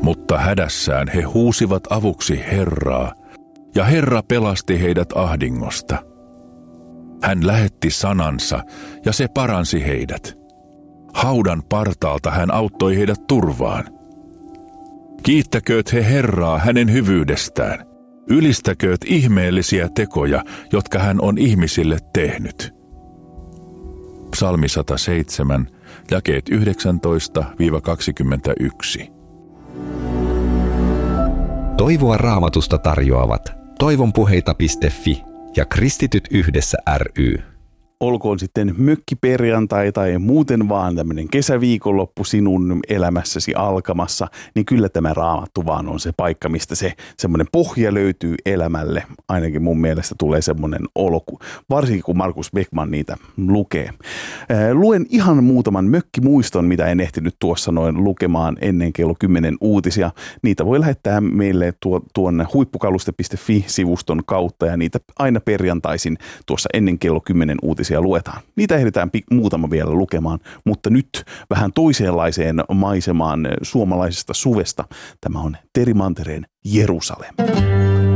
Mutta hädässään he huusivat avuksi Herraa, ja Herra pelasti heidät ahdingosta. Hän lähetti sanansa, ja se paransi heidät. Haudan partaalta hän auttoi heidät turvaan. Kiittäkööt he Herraa hänen hyvyydestään. Ylistäkööt ihmeellisiä tekoja, jotka hän on ihmisille tehnyt. Psalmi 107, jakeet 19-21. Toivoa Raamatusta tarjoavat toivonpuheita.fi ja Kristityt yhdessä ry. Olkoon sitten mökkiperjantai tai muuten vaan tämmöinen kesäviikonloppu sinun elämässäsi alkamassa, niin kyllä tämä Raamattu vaan on se paikka, mistä se semmoinen pohja löytyy elämälle. Ainakin mun mielestä tulee semmoinen olo, varsinkin kun Markus Beckmann niitä lukee. Luen ihan muutaman mökkimuiston, mitä en ehtinyt tuossa noin lukemaan ennen kello 10 uutisia. Niitä voi lähettää meille tuon huippukaluste.fi-sivuston kautta ja niitä aina perjantaisin tuossa ennen kello 10 uutisia luetaan. Niitä ehditään muutama vielä lukemaan, mutta nyt vähän toisenlaiseen maisemaan suomalaisesta suvesta. Tämä on Teri Mantereen Jerusalem.